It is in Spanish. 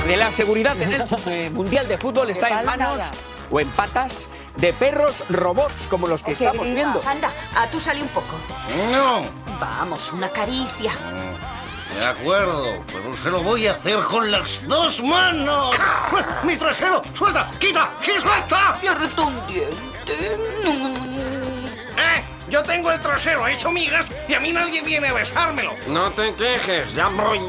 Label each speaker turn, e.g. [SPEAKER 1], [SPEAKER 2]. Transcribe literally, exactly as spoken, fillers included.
[SPEAKER 1] de la seguridad en el eh, Mundial de Fútbol está en manos o en patas de perros robots como los que estamos viendo.
[SPEAKER 2] Anda, a tú sale un poco.
[SPEAKER 3] No.
[SPEAKER 2] Vamos, una caricia.
[SPEAKER 3] De acuerdo, pero se lo voy a hacer con las dos manos. ¡Mi trasero! ¡Suelta! ¡Quita! ¡Y suelta!
[SPEAKER 2] Pierde un diente.
[SPEAKER 3] ¡Eh! Yo tengo el trasero hecho migas y a mí nadie viene a besármelo.
[SPEAKER 4] No te quejes, ya voy